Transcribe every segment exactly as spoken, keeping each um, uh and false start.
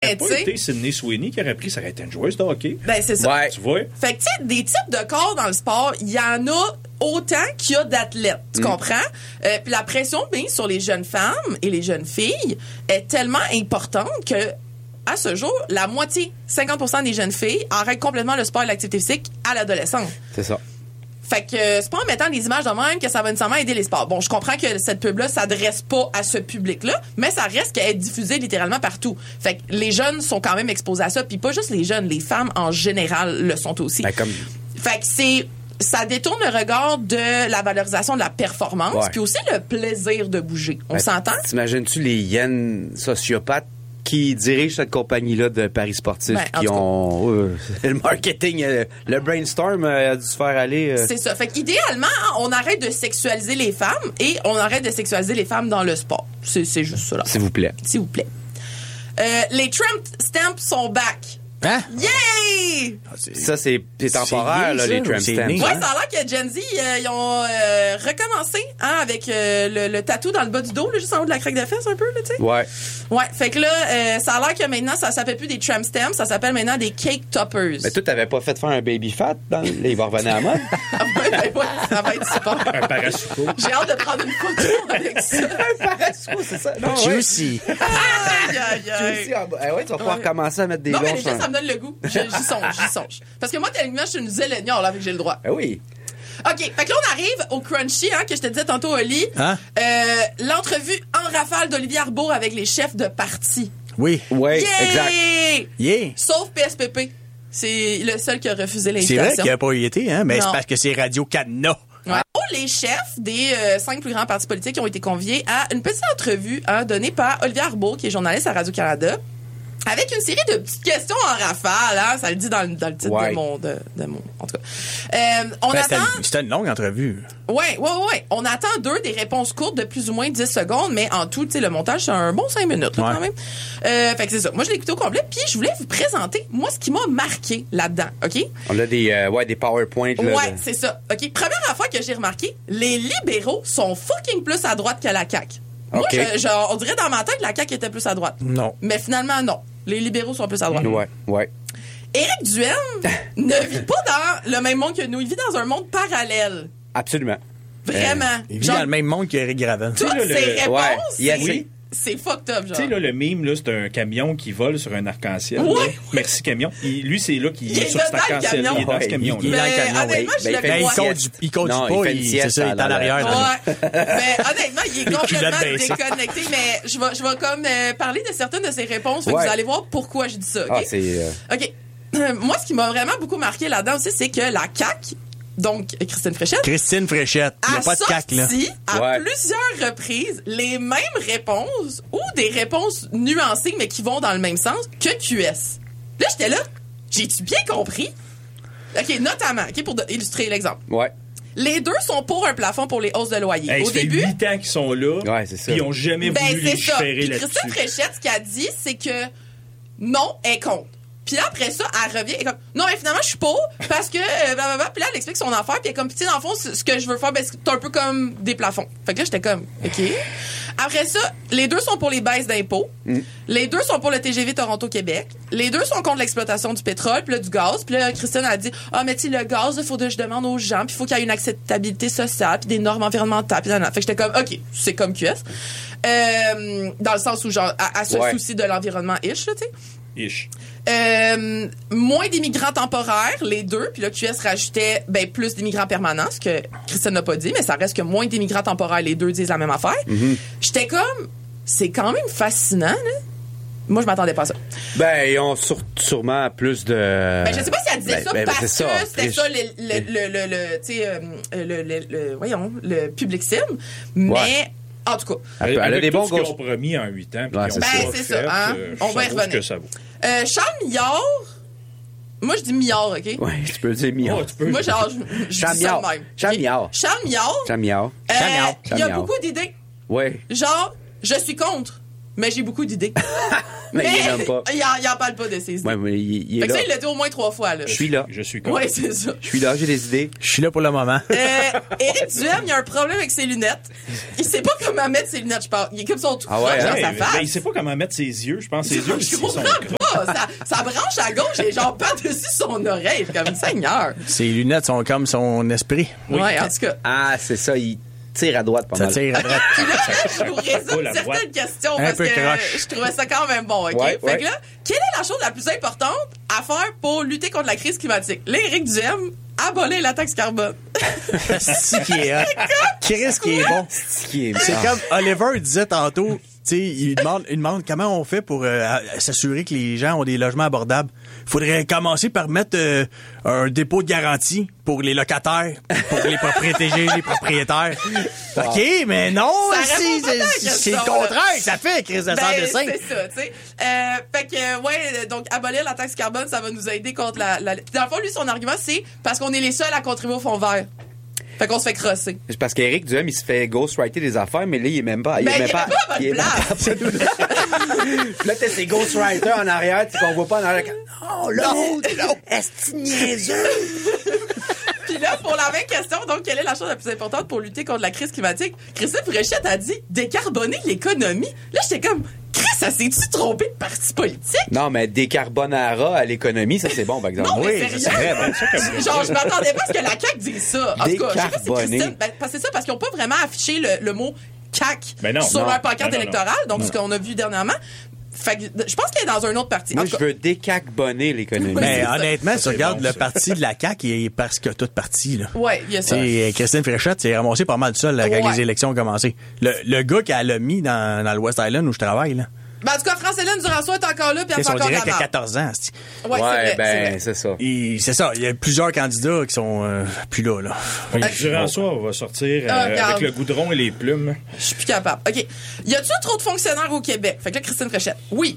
mais tu sais. Sidney Sweeney qui aurait pris, ça aurait été une joueuse de hockey. Ben, c'est ça. Ouais. Tu vois? Fait que, tu sais, des types de corps dans le sport, il y en a autant qu'il y a d'athlètes. Tu mm. comprends? Euh, puis la pression mise sur les jeunes femmes et les jeunes filles est tellement importante que, à ce jour, la moitié, cinquante pour cent des jeunes filles arrêtent complètement le sport et l'activité physique à l'adolescence. C'est ça. Fait que euh, c'est pas en mettant des images de même que ça va nécessairement aider les sports. Bon, je comprends que cette pub-là s'adresse pas à ce public-là, mais ça reste qu'elle est diffusée littéralement partout. Fait que les jeunes sont quand même exposés à ça, puis pas juste les jeunes, les femmes en général le sont aussi. Ben, comme... Fait que c'est... ça détourne le regard de la valorisation de la performance, ouais. puis aussi le plaisir de bouger. On ben, s'entend? T'imagines-tu les hyènes sociopathes qui dirigent cette compagnie-là de paris sportifs, ben, qui ont euh, le marketing, euh, le brainstorm euh, a dû se faire aller. Euh... C'est ça. Fait qu'idéalement, on arrête de sexualiser les femmes et on arrête de sexualiser les femmes dans le sport. C'est, c'est juste ça, là. S'il vous plaît. S'il vous plaît. Euh, les Trump stamps sont back. Hein? Yay! Ça, c'est, c'est temporaire, là, les tramp stamps. Ouais, ça a l'air que Gen Z, euh, ils ont euh, recommencé hein, avec euh, le, le tatou dans le bas du dos, là, juste en haut de la craque de fesse, un peu, là, tu sais. Ouais. Ouais, fait que là, euh, ça a l'air que maintenant, ça s'appelle plus des tramp stamps, ça s'appelle maintenant des cake toppers. Mais toi, t'avais pas fait faire un baby fat? Dans... Là, il va revenir à la mode. ouais, ben, ouais, ça va être super. Un parasuco. J'ai hâte de prendre une photo avec ça. Un parasuco, c'est ça? Non, Juicy. Ouais. Aïe, aïe, aïe. Juicy, ah, eh ouais, tu vas pouvoir ouais. commencer à mettre des non, longs. Non, mais déjà, ça me donne le goût. Je, j'y songe, j'y songe. Parce que moi, techniquement, je suis une zéléniore, là, avec j'ai le droit. Ah oui. OK, fait que là, on arrive au crunchy, hein, que je te disais tantôt, Oli. Hein? Euh, l'entrevue en rafale d'Olivier Arbour avec les chefs de parti. Oui. Oui, yeah! exact. Yeah. Sauf P S P P. C'est le seul qui a refusé C'est l'invitation. vrai qu'il n'a pas y été, hein? Mais non. c'est parce que c'est Radio-Canada. Ouais. Oh, les chefs des euh, cinq plus grands partis politiques ont été conviés à une petite entrevue hein, donnée par Olivier Arbour, qui est journaliste à Radio-Canada, avec une série de petites questions en rafale. Hein, ça le dit dans, dans le titre ouais. de, mon, de, de mon... En tout cas. Euh, on ben, attend... C'était, c'était une longue entrevue. Oui, oui, oui. On attend d'eux des réponses courtes de plus ou moins dix secondes, mais en tout, tu sais, le montage, c'est un bon cinq minutes, là, ouais. quand même. Euh, fait que c'est ça. Moi, je l'ai écouté au complet, puis je voulais vous présenter, moi, ce qui m'a marqué là-dedans, OK? On a des, euh, ouais, des PowerPoints, là. Ouais, de... c'est ça. OK? Première affaire que j'ai remarqué, les libéraux sont fucking plus à droite que la C A Q. Moi, okay. je, je, on dirait dans ma tête que la C A Q était plus à droite. Non. Mais finalement, non. Les libéraux sont plus à droite. Ouais, ouais. Éric Duhaime ne vit pas dans le même monde que nous. Il vit dans un monde parallèle. Absolument. Vraiment. Euh, il vit genre, dans le même monde qu'Éric Gravel. toutes là, ces le... réponses, ouais. c'est, oui. c'est fucked up, genre. Tu sais, là, le mime, là, c'est un camion qui vole sur un arc-en-ciel. Ouais. Là. Merci, camion. Il, lui, c'est là qu'il Il est est sur cet dedans, le arc-en-ciel. camion. Il est dans ce Ouais, camion. il est là. dans le Mais camion, honnêtement, oui. je l'avais Ben, il pas. conduit, il conduit Non, pas, il fait il, une c'est sieste ça, il est dans en arrière. la- dans le- Ouais. Mais honnêtement, il est Les complètement culottes baissées. déconnecté. Mais je vais, je vais comme euh, parler de certaines de ses réponses. Fait que Ouais. vous allez voir pourquoi je dis ça. OK? Ah, c'est... Euh... OK. Euh, moi, ce qui m'a vraiment beaucoup marqué là-dedans aussi, c'est que la C A Q, donc Christine Fréchette, Christine Fréchette. Il n'y a a pas de cac, là. sorti à Ouais. plusieurs reprises les mêmes réponses ou des réponses nuancées, mais qui vont dans le même sens que Q S. Là, j'étais là. J'ai-tu bien compris? OK, notamment, OK, pour de- illustrer l'exemple. Ouais. Les deux sont pour un plafond pour les hausses de loyer. Hey, Au ça fait début, huit ans qu'ils sont là. Ouais, c'est ça. Puis ils n'ont jamais ben voulu c'est ça. légiférer Puis là-dessus. Christine Fréchette, ce qu'elle a dit, c'est que non, elle est contre. Puis là, après ça, elle revient, elle est comme, non, mais finalement, je suis pour, parce que, euh, blablabla. Puis là, elle explique son affaire, puis elle est comme, tu sais, dans le fond, ce ce que je veux faire, ben, c'est un peu comme des plafonds. Fait que là, j'étais comme, OK. Après ça, les deux sont pour les baisses d'impôts. Mm. Les deux sont pour le T G V Toronto-Québec. Les deux sont contre l'exploitation du pétrole, puis là, du gaz. Puis là, Christine a dit, ah, mais tu sais, le gaz, il faut que je demande aux gens, puis il faut qu'il y ait une acceptabilité sociale, puis des normes environnementales, puis là, fait que j'étais comme, OK, c'est comme Q S. Euh, dans le sens où, genre, à, à ce Ouais. souci de l'environnement-ish, là, tu sais. Ish. Euh, moins d'immigrants temporaires, les deux. Puis là, Q S rajoutait ben, plus d'immigrants permanents, ce que Christine n'a pas dit, mais ça reste que moins d'immigrants temporaires, les deux disent la même affaire. Mm-hmm. J'étais comme, c'est quand même fascinant, là. Moi, je m'attendais pas à ça. Ben, ils ont sur- sûrement plus de... Ben, je sais pas si elle disait Ben, ça ben, parce c'est ça. que c'était Riche. ça, le, le, le, le, le, tu sais, euh, le, le, le, voyons, le public cible. Mais, Ouais. en tout cas, Elle, elle a Avec des tout bons ce qu'ils gauches. ont promis en huit ans. puis Ouais, qu'ils c'est ont ça. pas Ben, c'est fait, ça, hein. euh, On va y ça vaut ce revenir. que ça vaut. euh, Charles Millard, moi, je dis Millard, OK? Ouais, tu peux dire million. Oh, tu peux. Moi, genre, je, je dis ça Charles de Millard. même. Charles OK? Millard. Charles Millard. Chamiao. Euh, Charles Millard. Il y a Charles Millard. beaucoup d'idées. Ouais. Genre, je suis contre. mais j'ai beaucoup d'idées. Mais il nomme pas. il en, il en parle pas de ses idées. Ouais, mais il, il est fait que là. ça, il l'a dit au moins trois fois, là. Je suis là. Je suis con. Ouais, c'est ça. Je suis là, j'ai des idées. Je suis là pour le moment. Euh, Éric Duhem, il a un problème avec ses lunettes. Il sait pas comment mettre ses lunettes, je pense. Il est comme son tout Ah ouais, croche dans Ouais, sa ben, face. il sait pas comment mettre ses yeux. Je pense que ses yeux Je aussi sont comprends croches. pas. Ça, ça branche à gauche et genre par-dessus son oreille. Je suis comme, Seigneur. Ses lunettes sont comme son esprit. Ouais, en tout cas. Ah, c'est ça, il tire à droite pas Ça mal. tire à droite. Puis là, je vous Pas résume la certaines droite. questions Un parce peu que croche. je trouvais ça quand même bon, OK? Ouais, fait ouais. que là, quelle est la chose la plus importante à faire pour lutter contre la crise climatique? Là, Éric Duhem, abolir la taxe carbone. C'est qui est hot. Chris qui est bon. C'est qui est C'est bon. comme Oliver disait tantôt, tu sais, il demande, il demande comment on fait pour euh, à- s'assurer que les gens ont des logements abordables. Il faudrait commencer par mettre euh, un dépôt de garantie pour les locataires, pour les propriétaires, les propriétaires. OK, mais non, Ça c'est, répond pas à la c'est, c'est le question, contraire que ça fait, Chris de Ben, cent c'est ça, tu sais. Euh, fait que, ouais, donc, abolir la taxe carbone, ça va nous aider contre la, la... Puis dans le fond, lui, son argument, c'est parce qu'on est les seuls à contribuer au fonds vert. Fait qu'on se fait crosser. C'est parce qu'Éric Duhem, il se fait ghostwriter des affaires, mais là, il est même pas. Il Ben, est même il est pas. pas à bonne il est même place. pas- Puis là, t'as ces ghostwriters en arrière, tu sais, qu'on voit pas en arrière. Oh, l'autre! Est-ce niaiseux? Puis là, pour la même question, donc, quelle est la chose la plus importante pour lutter contre la crise climatique? Christine Fréchette a dit décarboner l'économie. Là, j'étais comme, Chris, ça s'est-tu trompé de parti politique? Non, mais décarbonara à l'économie, ça, c'est bon, par exemple. Non, mais Oui, sérieux? c'est vrai, bon, ça, comme- Genre, je m'attendais pas à ce que la C A Q dise ça. En tout cas, je sais pas si Décarboner. Christine... Ben, parce que c'est ça, parce qu'ils ont pas vraiment affiché le, le mot C A Q Ben non, sur non. leur pancarte Non, non, non. électorale, donc ce qu'on a vu dernièrement. Fait que je pense qu'elle est dans un autre parti. Moi, En je tout cas, veux décarboner l'économie. Ouais, Mais c'est ça. honnêtement, Ça, tu c'est regardes bon, le ça. parti de la C A Q, il est presque toute partie, là. ouais, il y a ça. C'est Christine Fréchette s'est ramassée pas mal seule là, quand Ouais. les élections ont commencé. Le, le gars qu'elle a mis dans, dans le West Island où je travaille, là. Ben, en tout cas, France-Hélène Duranceau est encore là, puis elle C'est fait son encore de la direct à merde. quatorze ans. c'est- Ouais, c'est vrai, c'est ben, vrai. c'est ça. Et c'est ça, il y a plusieurs candidats qui sont euh, plus là. là. Durant ça, on va sortir euh, Ah, regarde. avec le goudron et les plumes. Je suis plus capable. OK. Y a-tu trop de fonctionnaires au Québec? Fait que là, Christine Fréchette. Oui.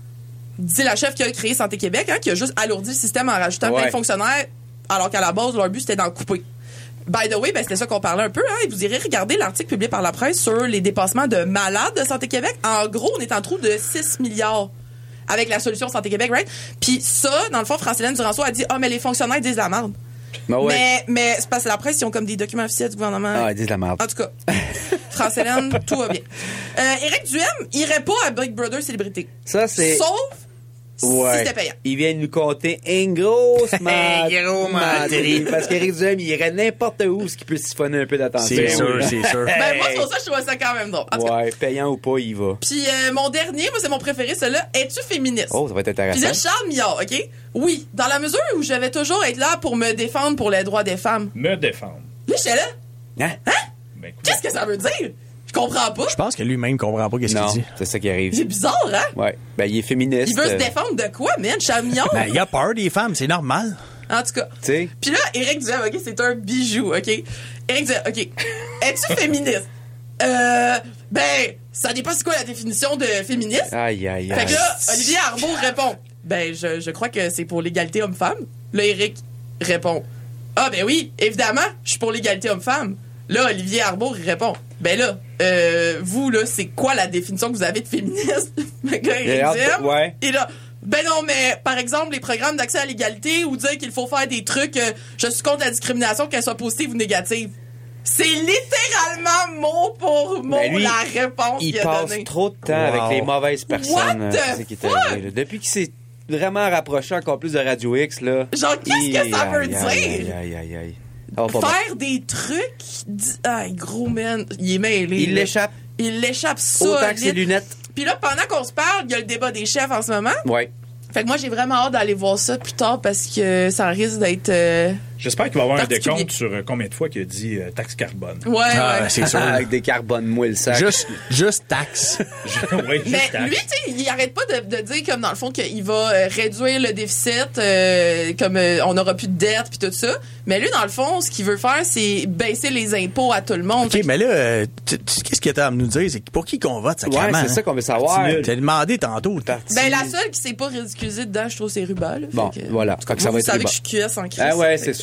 Dit la chef qui a créé Santé Québec, hein, qui a juste alourdi le système en rajoutant plein Ouais. de fonctionnaires, alors qu'à la base, leur but, c'était d'en couper. By the way, ben, c'était ça qu'on parlait un peu, hein, et vous irez regarder l'article publié par la presse sur les dépassements de malades de Santé Québec. En gros, on est en trou de six milliards avec la solution Santé Québec, right? Puis ça, dans le fond, France-Hélène Duranceau a dit, ah, mais les fonctionnaires disent la merde. Ben ouais. Mais, mais c'est parce que la presse, ils ont comme des documents officiels du gouvernement. Ah, ils disent la merde. En tout cas, France-Hélène, tout va bien. Euh, Éric Duhem irait pas à Big Brother Célébrité. Ça, c'est. Sauf si Ouais. c'était payant. Il vient nous compter une grosse mat- gros materie. Parce qu'Éric Duhem, il irait n'importe où ce qui peut siphonner un peu d'attention. C'est sûr, c'est sûr. Ben, moi, c'est pour ça que je trouvais ça quand même drôle. En tout cas. Ouais, payant ou pas, il va. Puis euh, mon dernier, moi, c'est mon préféré, celui-là. Es-tu féministe? Oh, ça va être Puis là, intéressant. Charles Millard, OK? Oui, dans la mesure où je vais toujours être là pour me défendre pour les droits des femmes. Me défendre. Là, j'étais là. Hein? Ben, écoute, Qu'est-ce que ça veut dire? Je comprends pas. Je pense que lui-même comprend pas qu'est-ce Non, qu'il dit. c'est ça qui arrive. C'est bizarre, hein? Ouais. Ben, il est féministe. Il veut se euh, défendre de quoi, man? Charles Millard? Ben, il a peur des femmes, c'est normal. En tout cas. Tu sais. Puis là, Éric Duhem, OK, c'est un bijou, OK? Éric Duhem, OK. Es-tu féministe? Euh, ben, ça dépend c'est quoi la définition de féministe. Aïe, aïe, Fait aïe. que là, Olivier Arbault répond, ben, je, je crois que c'est pour l'égalité homme-femme. Là, Éric répond, ah, ben oui, évidemment, je suis pour l'égalité homme-femme. Là, Olivier Arbault répond, ben là, euh, vous, là, c'est quoi la définition que vous avez de féministe? Fait que là, J'ai Éric hâte- Duhem, ouais. et là, ben non, mais par exemple, les programmes d'accès à l'égalité ou dire qu'il faut faire des trucs, euh, je suis contre la discrimination, qu'elle soit positive ou négative. C'est littéralement mot pour mot Ben lui, la réponse Il qu'il a passe donnée. trop de temps Wow. avec les mauvaises personnes. What euh, the c'est ça qui est fuck? arrivé, là. Depuis qu'il s'est vraiment rapproché encore plus de Radio X, là. Genre, qu'est-ce que ça veut Aïe, dire? Aïe, aïe, aïe, aïe. Ça va pas bien. Faire des trucs... di- Ah, gros man, il est mêlé. Il là. l'échappe Il l'échappe ça. autant que ses lunettes. Puis là, pendant qu'on se parle, il y a le débat des chefs en ce moment. Ouais. Fait que moi, j'ai vraiment hâte d'aller voir ça plus tard parce que ça risque d'être... euh, j'espère qu'il va y avoir un Particulier. décompte sur euh, combien de fois qu'il a dit euh, taxe carbone. Ouais, Ah, ouais. c'est sûr. Avec des carbones mouilles, le sac. Juste, juste taxe. Oui, juste Mais taxe. lui, tu sais, il arrête pas de, de dire comme dans le fond qu'il va euh, réduire le déficit, euh, comme euh, on n'aura plus de dette puis tout ça. Mais lui, dans le fond, ce qu'il veut faire, c'est baisser les impôts à tout le monde. OK, mais là, euh, tu- tu- qu'est-ce qu'il était à nous dire? C'est pour qui qu'on vote, ça Ouais, c'est ça qu'on veut savoir. Parti nul. T'as demandé tantôt. t'as- Parti- Ben, la seule qui s'est pas ridiculisée dedans, je trouve, c'est Ruba. Là. Bon, Fait que, voilà. C'est quoi que ça vous va être savez Ruba. que je suis Q S en crise. Ah ouais, Fait c'est que-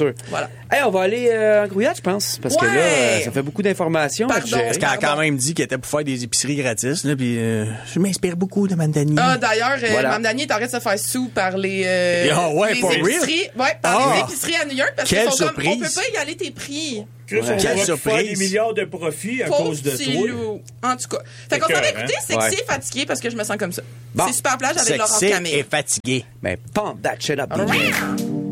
sûr. Voilà. Hey, on va aller euh, en grouillade, je pense. Parce que Ouais. là, euh, ça fait beaucoup d'informations. à Pardon. gérer. Parce qu'elle a quand même dit qu'elle était pour faire des épiceries gratis, là, puis euh, je m'inspire beaucoup de Mandani. Ah, d'ailleurs, euh, Voilà. Mme Danier est en train de se faire sous par les, euh, Ah ouais, les for real? épiceries. Ouais, par Ah. les épiceries à New York parce Quelle qu'ils sont surprise. comme, on peut pas y aller tes prix. Chris, on Ouais. va Quelle faire surprise. des milliards de profits à Pauvre cause de petit toi. loup. En tout cas. Fait qu'on s'en va Écœurant. écouter Sexy Ouais. et fatigué parce que je me sens comme ça. Bon. C'est super plage avec Laurence Sexy Camille. et fatigué. Ben, pump that shit up. All right.